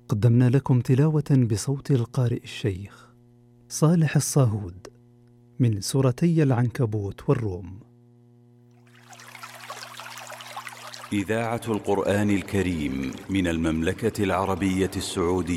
قدمنا لكم تلاوة بصوت القارئ الشيخ صالح الصاهود من سورتي العنكبوت والروم. إذاعة القرآن الكريم من المملكة العربية السعودية.